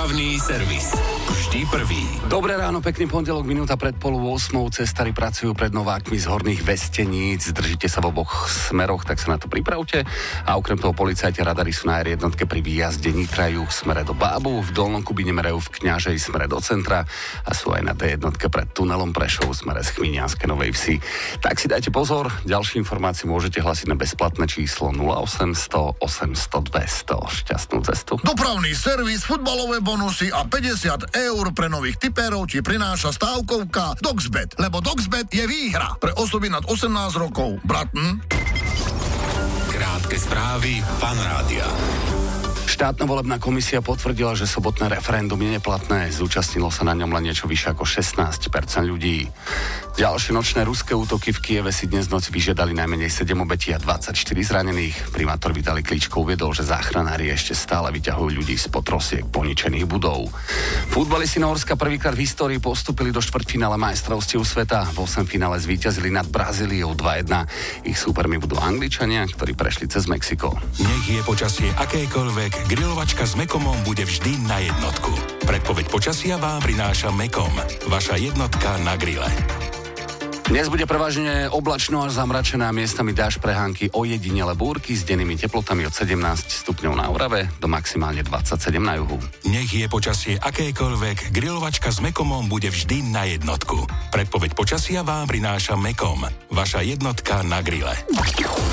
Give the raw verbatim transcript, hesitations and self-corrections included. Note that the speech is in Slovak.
Dopravný servis. Vždy prvý. Dobré ráno, pekný pondelok, minúta pred pol ôsmou. Cestári pracujú pred Novákmi z Horných Vesteníc. Držite sa v oboch smeroch, tak sa na to pripravte. A okrem toho policajti radari sú na er jednotke pri výjazde Nitrajú v smere do Bábu, v Dolnom Kubine merajú v Kňažej smere do centra a sú aj na dé jednotke pred tunelom Prešov v smere z Chminianskej Novej Vsi. Tak si dajte pozor, ďalšie informácie môžete hlasiť na bezplatné číslo nula osemsto osemsto dvesto. Šťastnú cestu. Dopravný servis, futbalové bonusy a päťdesiat eur pre nových tipérov ti prináša stávkovka Doxbet, lebo Doxbet je výhra pre osoby nad osemnásť rokov. Bratn? Krátke správy Fan Rádia. Štátna volebná komisia potvrdila, že sobotné referendum je neplatné. Zúčastnilo sa na ňom len niečo vyššie ako šestnásť percent ľudí. Ďalšie nočné ruské útoky v Kieve si dnes v noci vyžiadali najmenej sedem obetí a dvadsaťštyri zranených. Primátor Vitali Klíčko uviedol, že záchranári ešte stále vyťahujú ľudí z potrosiek poničených budov. Futbalisti Nórska prvýkrát v histórii postúpili do štvrťfinále majstrovstiev sveta. V osemfinále zvíťazili nad Brazíliou dva jedna. Ich súpermi budú Angličania, ktorí prešli cez Mexiko. Nech je počasie akékoľvek, grilovačka s Mekomom bude vždy na jednotku. Predpoveď počasia vám prináša Mekom, vaša jednotka na grille. Dnes bude prevažne oblačno až zamračené a miestami dážď, prehánky, ojedinele búrky s dennými teplotami od sedemnásť stupňov na Orave do maximálne dvadsaťsedem na juhu. Nech je počasie akékoľvek, grilovačka s Mekomom bude vždy na jednotku. Predpoveď počasia vám prináša Mekom, vaša jednotka na grille.